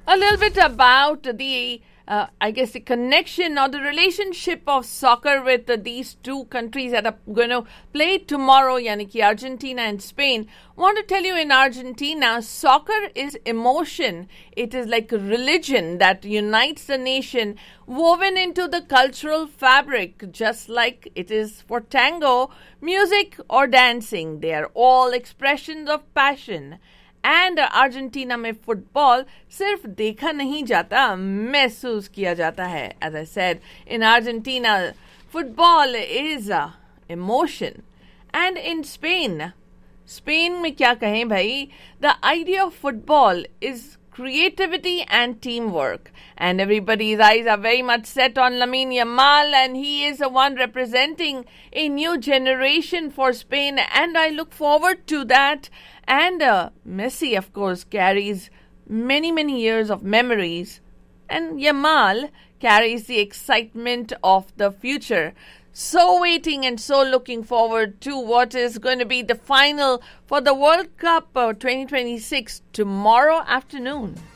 A little bit about the connection or the relationship of soccer with these two countries that are going to play tomorrow, yani ki Argentina and Spain. Want to tell you, in Argentina, soccer is emotion. It is like a religion that unites the nation, woven into the cultural fabric, just like it is for tango, music or dancing. They are all expressions of passion. And Argentina में football सिर्फ देखा नहीं जाता, महसूस किया जाता है. As I said, in Argentina football is a emotion. And in Spain में क्या कहें भाई, the idea of football is creativity and teamwork. And everybody's eyes are very much set on Lamine Yamal, and he is the one representing a new generation for Spain, and I look forward to that. And Messi, of course, carries many, many years of memories, and Yamal carries the excitement of the future. So waiting and so looking forward to what is going to be the final for the World Cup 2026 tomorrow afternoon.